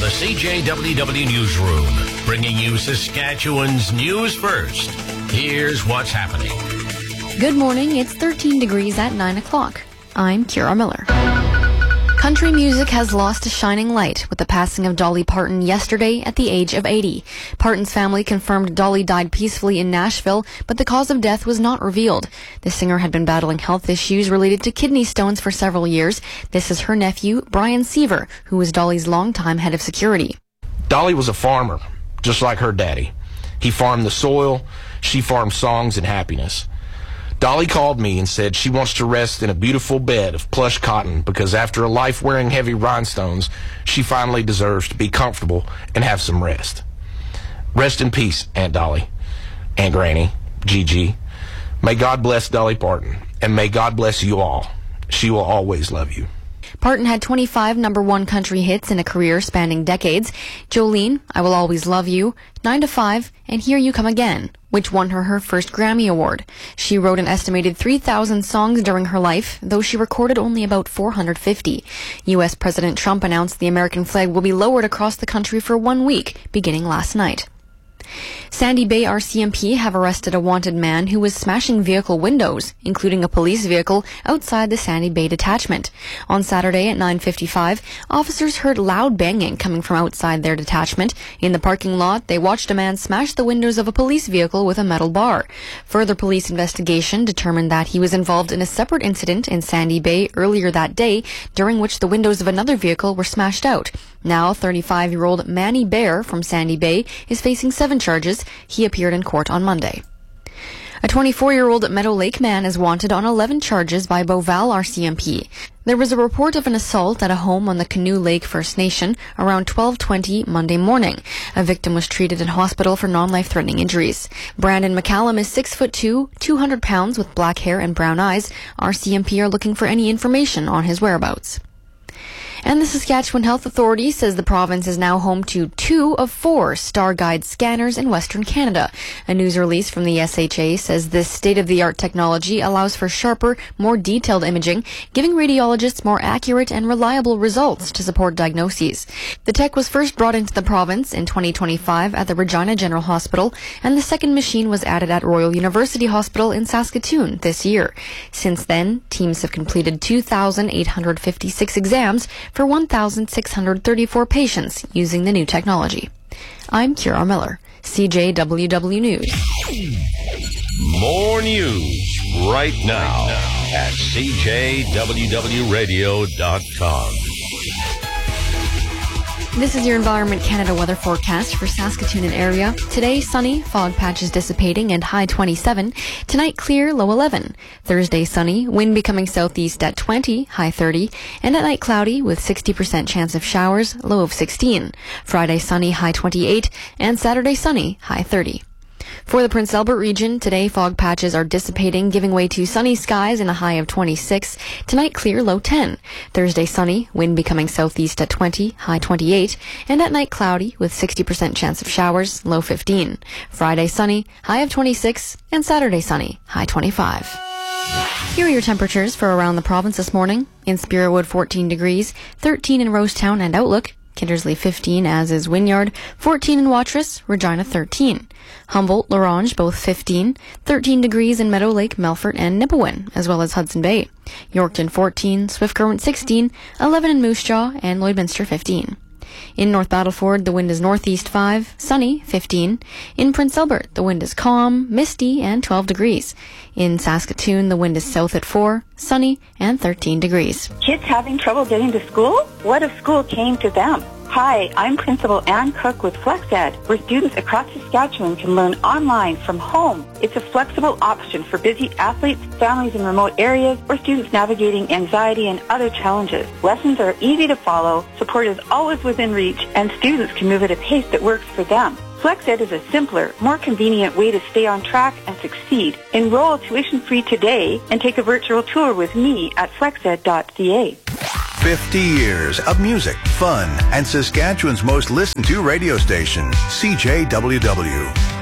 the CJWW Newsroom, bringing you Saskatchewan's news first. Here's what's happening. Good morning. It's 13 degrees at 9 o'clock. I'm Kira Miller. Country music has lost a shining light with the passing of Dolly Parton yesterday at the age of 80. Parton's family confirmed Dolly died peacefully in Nashville, but the cause of death was not revealed. The singer had been battling health issues related to kidney stones for several years. This is her nephew, Brian Seaver, who was Dolly's longtime head of security. Dolly was a farmer, just like her daddy. He farmed the soil, she farmed songs and happiness. Dolly called me and said she wants to rest in a beautiful bed of plush cotton because after a life wearing heavy rhinestones, she finally deserves to be comfortable and have some rest. Rest in peace, Aunt Dolly, Aunt Granny, Gigi. May God bless Dolly Parton, and may God bless you all. She will always love you. Parton had 25 #1 country hits in a career spanning decades. Jolene, I Will Always Love You, 9 to 5, and Here You Come Again, which won her first Grammy Award. She wrote an estimated 3,000 songs during her life, though she recorded only about 450. U.S. President Trump announced the American flag will be lowered across the country for 1 week, beginning last night. Sandy Bay RCMP have arrested a wanted man who was smashing vehicle windows, including a police vehicle, outside the Sandy Bay detachment. On Saturday at 9:55, officers heard loud banging coming from outside their detachment. In the parking lot, they watched a man smash the windows of a police vehicle with a metal bar. Further police investigation determined that he was involved in a separate incident in Sandy Bay earlier that day, during which the windows of another vehicle were smashed out. Now, 35-year-old Manny Bear from Sandy Bay is facing 7 charges. He appeared in court on Monday. A 24-year-old Meadow Lake man is wanted on 11 charges by Beauval RCMP. There was a report of an assault at a home on the Canoe Lake First Nation around 12:20 Monday morning. A victim was treated in hospital for non-life-threatening injuries. Brandon McCallum is 6'2", 200 pounds with black hair and brown eyes. RCMP are looking for any information on his whereabouts. And the Saskatchewan Health Authority says the province is now home to 2 of 4 StarGuide scanners in Western Canada. A news release from the SHA says this state-of-the-art technology allows for sharper, more detailed imaging, giving radiologists more accurate and reliable results to support diagnoses. The tech was first brought into the province in 2025 at the Regina General Hospital, and the second machine was added at Royal University Hospital in Saskatoon this year. Since then, teams have completed 2,856 exams for 1,634 patients using the new technology. I'm Kira Miller, CJWW News. More news right now at CJWWRadio.com. This is your Environment Canada weather forecast for Saskatoon and area. Today, sunny, fog patches dissipating and high 27. Tonight, clear, low 11. Thursday, sunny, wind becoming southeast at 20, high 30. And at night, cloudy with 60% chance of showers, low of 16. Friday, sunny, high 28. And Saturday, sunny, high 30. For the Prince Albert region, today fog patches are dissipating, giving way to sunny skies and a high of 26. Tonight, clear, low 10. Thursday, sunny, wind becoming southeast at 20, high 28. And at night, cloudy with 60% chance of showers, low 15. Friday, sunny, high of 26. And Saturday, sunny, high 25. Here are your temperatures for around the province this morning. In Spiritwood, 14 degrees, 13 in Rosetown and Outlook, Kindersley 15, as is Wynyard, 14 in Watrous, Regina 13. Humboldt, Larange, both 15, 13 degrees in Meadow Lake, Melfort, and Nipawin, as well as Hudson Bay. Yorkton 14, Swift Current 16, 11 in Moose Jaw, and Lloydminster 15. In North Battleford, the wind is northeast 5, sunny 15. In Prince Albert, the wind is calm, misty, and 12 degrees. In Saskatoon, the wind is south at 4, sunny, and 13 degrees. Kids having trouble getting to school? What if school came to them? Hi, I'm Principal Ann Cook with FlexEd, where students across Saskatchewan can learn online from home. It's a flexible option for busy athletes, families in remote areas, or students navigating anxiety and other challenges. Lessons are easy to follow, support is always within reach, and students can move at a pace that works for them. FlexEd is a simpler, more convenient way to stay on track and succeed. Enroll tuition-free today and take a virtual tour with me at flexed.ca. 50 years of music, fun, and Saskatchewan's most listened to radio station, CJWW.